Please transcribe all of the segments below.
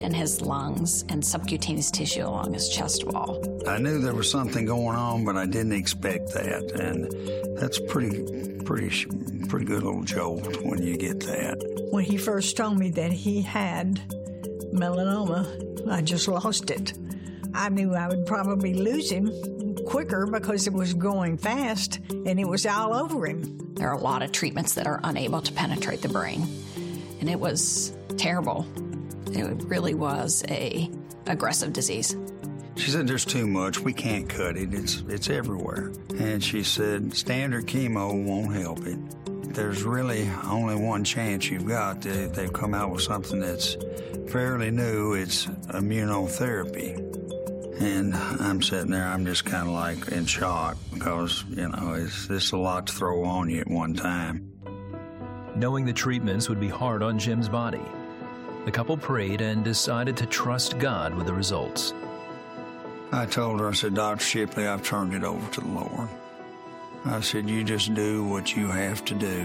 in his lungs and subcutaneous tissue along his chest wall. I knew there was something going on, but I didn't expect that, and that's pretty good little jolt when you get that. When he first told me that he had melanoma, I just lost it. I knew I would probably lose him quicker because it was going fast and it was all over him. There are a lot of treatments that are unable to penetrate the brain, and it was terrible. It really was a aggressive disease. She said, there's too much. We can't cut it. It's everywhere. And she said, standard chemo won't help it. There's really only one chance you've got. They've come out with something that's fairly new. It's immunotherapy. And I'm sitting there, I'm just kind of like in shock because, it's a lot to throw on you at one time. Knowing the treatments would be hard on Jim's body, the couple prayed and decided to trust God with the results. I told her, I said, Dr. Shipley, I've turned it over to the Lord. I said, you just do what you have to do,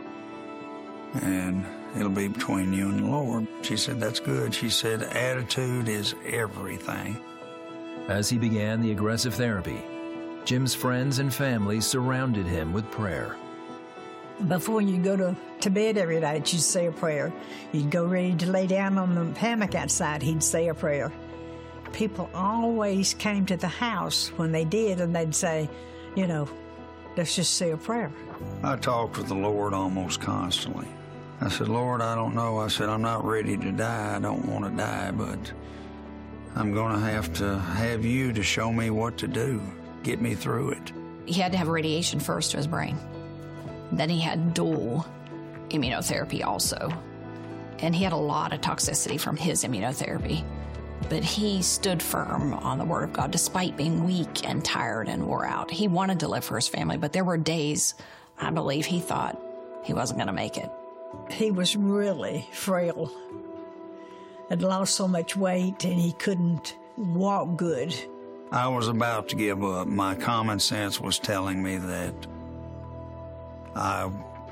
and it'll be between you and the Lord. She said, that's good. She said, attitude is everything. As he began the aggressive therapy, Jim's friends and family surrounded him with prayer. Before you go to bed every night, you'd say a prayer. You'd go ready to lay down on the hammock outside, he'd say a prayer. People always came to the house when they did, and they'd say, let's just say a prayer. I talked with the Lord almost constantly. I said, Lord, I don't know. I said, I'm not ready to die. I don't want to die, but I'm going to have you to show me what to do, get me through it. He had to have radiation first to his brain. Then he had dual immunotherapy also. And he had a lot of toxicity from his immunotherapy. But he stood firm on the Word of God despite being weak and tired and wore out. He wanted to live for his family, but there were days, I believe, he thought he wasn't going to make it. He was really frail. Had lost so much weight and he couldn't walk good. I was about to give up. My common sense was telling me that I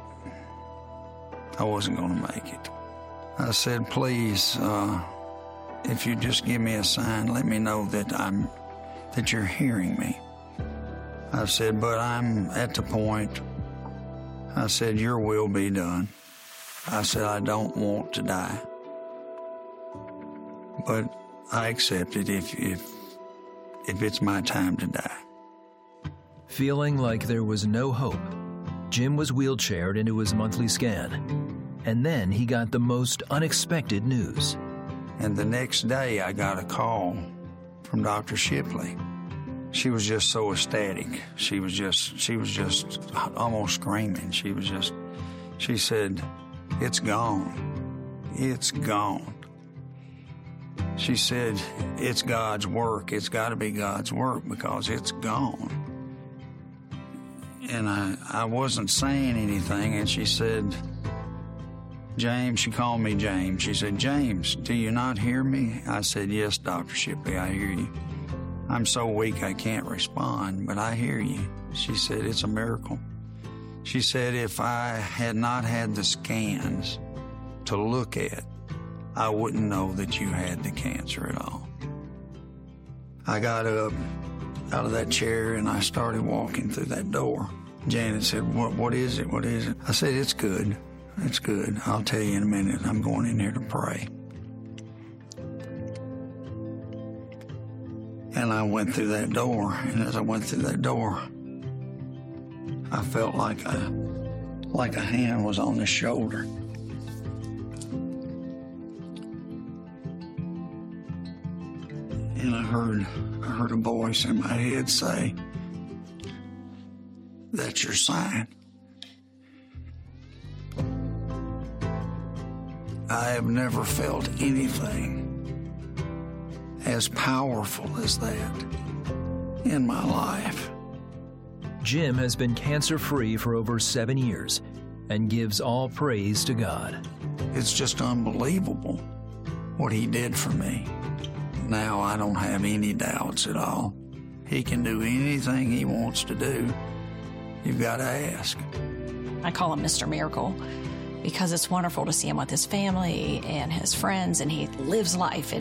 wasn't going to make it. I said, please, if you just give me a sign, let me know that you're hearing me. I said, but I'm at the point, I said, your will be done. I said, I don't want to die. But I accept it if it's my time to die. Feeling like there was no hope, Jim was wheelchaired into his monthly scan. And then he got the most unexpected news. And the next day, I got a call from Dr. Shipley. She was just so ecstatic. She was just almost screaming. She said, it's gone. It's gone. She said, it's God's work. It's got to be God's work because it's gone. And I wasn't saying anything, and she said, James, she called me James. She said, James, do you not hear me? I said, yes, Dr. Shipley, I hear you. I'm so weak I can't respond, but I hear you. She said, it's a miracle. She said, if I had not had the scans to look at, I wouldn't know that you had the cancer at all. I got up out of that chair and I started walking through that door. Janet said, what is it? What is it? I said, it's good. It's good. I'll tell you in a minute. I'm going in there to pray. And I went through that door, and as I went through that door, I felt like a hand was on the shoulder. And I heard a voice in my head say, that's your sign. I have never felt anything as powerful as that in my life. Jim has been cancer-free for over 7 years and gives all praise to God. It's just unbelievable what he did for me. Now I don't have any doubts at all. He can do anything he wants to do. You've got to ask. I call him Mr. Miracle because it's wonderful to see him with his family and his friends, and he lives life.